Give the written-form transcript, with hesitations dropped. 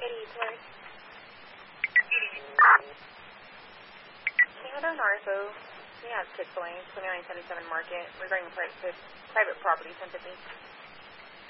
Eddie, Terry. Canada Narso. We have Chick-fil-A, 2977 Market, regarding a private property sympathy.